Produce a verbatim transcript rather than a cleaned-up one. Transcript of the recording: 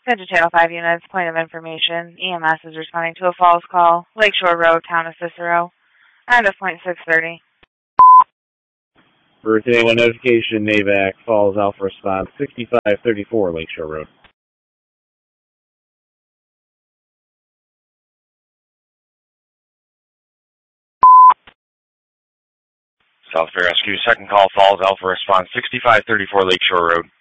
Central Channel five units, point of information. E M S is responding to a false call. Lakeshore Road, Town of Cicero. End of point six thirty. Birthday one notification, NAVAC, Falls Alpha response, sixty-five thirty-four Lakeshore Road. South Fair Rescue, second call, Falls Alpha response, sixty-five thirty-four Lakeshore Road.